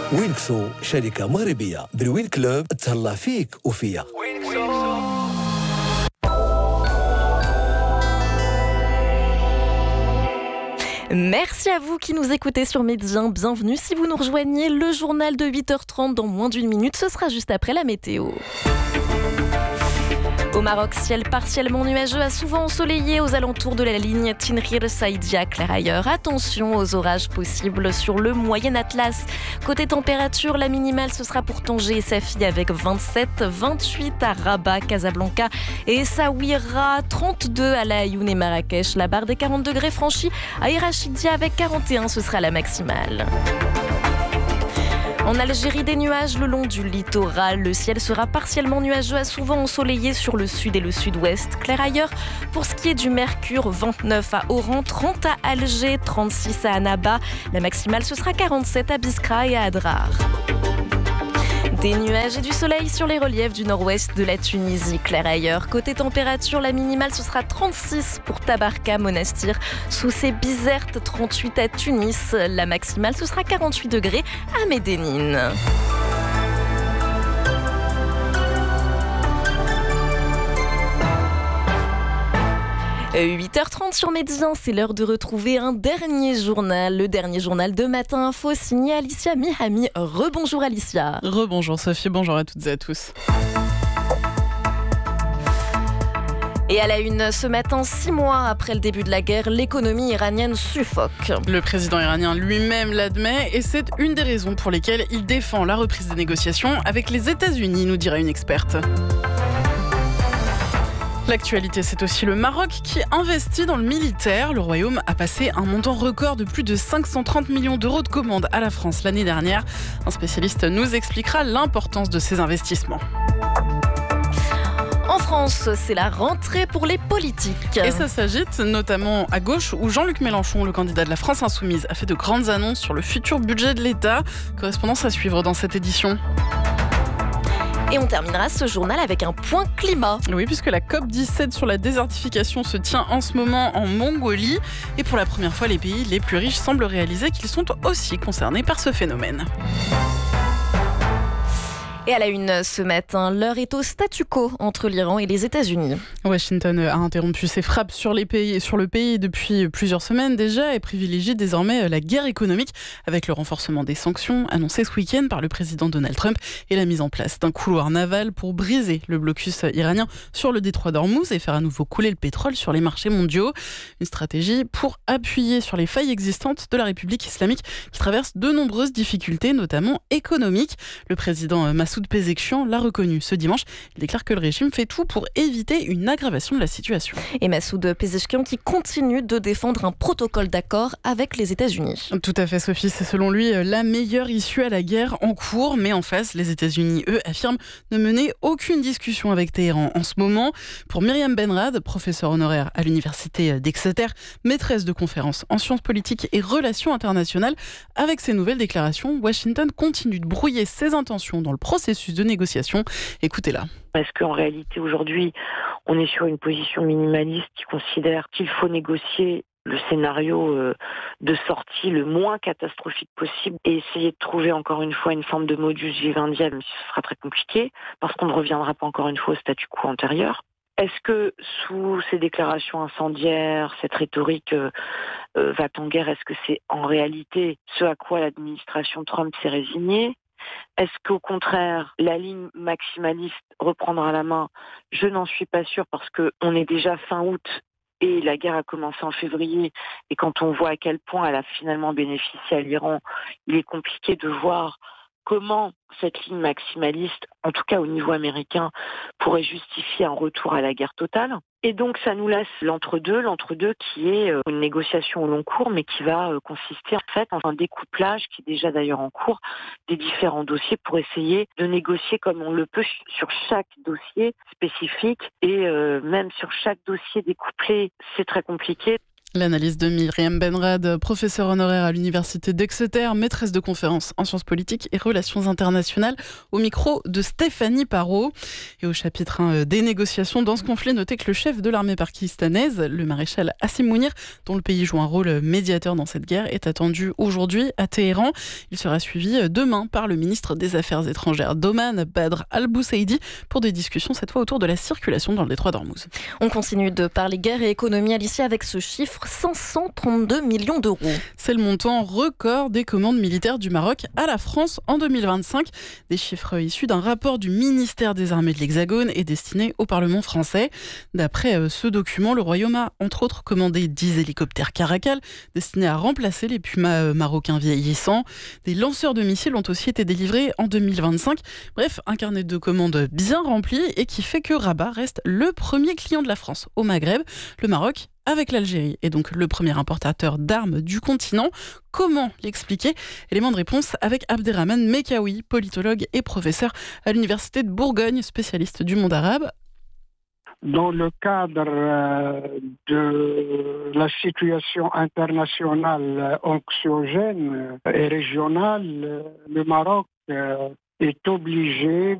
وينكسو شركة مغربية بالوين كلوب تهلا فيك وفيا. Merci à vous qui nous écoutez sur Médien. Bienvenue si vous nous rejoignez. Le journal de 8h30 dans moins d'une minute. Ce sera juste après la météo. Au Maroc, ciel partiellement nuageux à souvent ensoleillé aux alentours de la ligne Tinrir-Saïdia, clair ailleurs. Attention aux orages possibles sur le Moyen Atlas. Côté température, la minimale ce sera pour Tanger et Safi avec 27, 28 à Rabat, Casablanca et Essaouira, 32 à La Aïoun et Marrakech. La barre des 40 degrés franchie à Irachidia avec 41, ce sera la maximale. En Algérie, des nuages le long du littoral. Le ciel sera partiellement nuageux à souvent ensoleillé sur le sud et le sud-ouest. Clair ailleurs, pour ce qui est du mercure, 29 à Oran, 30 à Alger, 36 à Annaba. La maximale, ce sera 47 à Biskra et à Adrar. Des nuages et du soleil sur les reliefs du nord-ouest de la Tunisie, clair ailleurs. Côté température, la minimale ce sera 36 pour Tabarka, Monastir, Sousse, Bizerte, 38 à Tunis. La maximale ce sera 48 degrés à Médénine. « 8h30 sur Médien, c'est l'heure de retrouver un dernier journal, le dernier journal de Matin Info signé Alicia Mihami. Rebonjour Alicia. Rebonjour Sophie, bonjour à toutes et à tous. Et à la une, ce matin, 6 mois après le début de la guerre, l'économie iranienne suffoque. Le président iranien lui-même l'admet et c'est une des raisons pour lesquelles il défend la reprise des négociations avec les États-Unis, nous dira une experte. L'actualité, c'est aussi le Maroc qui investit dans le militaire. Le Royaume a passé un montant record de plus de 530 millions d'euros de commandes à la France l'année dernière. Un spécialiste nous expliquera l'importance de ces investissements. En France, c'est la rentrée pour les politiques. Et ça s'agite, notamment à gauche, où Jean-Luc Mélenchon, le candidat de la France Insoumise, a fait de grandes annonces sur le futur budget de l'État. Correspondance à suivre dans cette édition. Et on terminera ce journal avec un point climat. Oui, puisque la COP17 sur la désertification se tient en ce moment en Mongolie. Et pour la première fois, les pays les plus riches semblent réaliser qu'ils sont aussi concernés par ce phénomène. Et à la une ce matin, l'heure est au statu quo entre l'Iran et les États-Unis. Washington a interrompu ses frappes sur le pays depuis plusieurs semaines déjà et privilégie désormais la guerre économique avec le renforcement des sanctions annoncées ce week-end par le président Donald Trump et la mise en place d'un couloir naval pour briser le blocus iranien sur le détroit d'Ormuz et faire à nouveau couler le pétrole sur les marchés mondiaux. Une stratégie pour appuyer sur les failles existantes de la République islamique qui traverse de nombreuses difficultés, notamment économiques. Le président Massoud Pezeshkian l'a reconnu ce dimanche. Il déclare que le régime fait tout pour éviter une aggravation de la situation. Et Massoud Pezeshkian qui continue de défendre un protocole d'accord avec les États-Unis. Tout à fait Sophie, c'est selon lui la meilleure issue à la guerre en cours. Mais en face, les États-Unis, eux, affirment ne mener aucune discussion avec Téhéran en ce moment. Pour Myriam Benrad, professeure honoraire à l'université d'Exeter, maîtresse de conférences en sciences politiques et relations internationales, avec ces nouvelles déclarations, Washington continue de brouiller ses intentions dans le processus de négociation. Écoutez-la. Parce qu'en réalité, aujourd'hui, on est sur une position minimaliste qui considère qu'il faut négocier le scénario de sortie le moins catastrophique possible et essayer de trouver encore une fois une forme de modus vivendi, même si ce sera très compliqué, parce qu'on ne reviendra pas encore une fois au statu quo antérieur. Est-ce que sous ces déclarations incendiaires, cette rhétorique va-t-on guerre, est-ce que c'est en réalité ce à quoi l'administration Trump s'est résignée ? Est-ce qu'au contraire, la ligne maximaliste reprendra la main ? Je n'en suis pas sûre parce qu'on est déjà fin août et la guerre a commencé en février. Et quand on voit à quel point elle a finalement bénéficié à l'Iran, il est compliqué de voir comment cette ligne maximaliste, en tout cas au niveau américain, pourrait justifier un retour à la guerre totale. Et donc ça nous laisse l'entre-deux qui est une négociation au long cours, mais qui va consister en fait en un découplage qui est déjà d'ailleurs en cours des différents dossiers pour essayer de négocier comme on le peut sur chaque dossier spécifique et même sur chaque dossier découplé, c'est très compliqué. L'analyse de Myriam Benrad, professeure honoraire à l'université d'Exeter, maîtresse de conférences en sciences politiques et relations internationales, au micro de Stéphanie Parot. Et au chapitre 1 des négociations dans ce conflit, notez que le chef de l'armée pakistanaise, le maréchal Asim Mounir, dont le pays joue un rôle médiateur dans cette guerre, est attendu aujourd'hui à Téhéran. Il sera suivi demain par le ministre des Affaires étrangères d'Oman, Badr al-Boussaidi, pour des discussions cette fois autour de la circulation dans le détroit d'Ormuz. On continue de parler guerre et économie, Alicia, avec ce chiffre, 532 millions d'euros. C'est le montant record des commandes militaires du Maroc à la France en 2025. Des chiffres issus d'un rapport du ministère des Armées de l'Hexagone et destinés au Parlement français. D'après ce document, le Royaume a entre autres commandé 10 hélicoptères Caracal destinés à remplacer les Pumas marocains vieillissants. Des lanceurs de missiles ont aussi été délivrés en 2025. Bref, un carnet de commandes bien rempli et qui fait que Rabat reste le premier client de la France au Maghreb. Le Maroc, avec l'Algérie, est donc le premier importateur d'armes du continent. Comment l'expliquer ? Élément de réponse avec Abderrahmane Mekaoui, politologue et professeur à l'Université de Bourgogne, spécialiste du monde arabe. Dans le cadre de la situation internationale anxiogène et régionale, le Maroc est obligé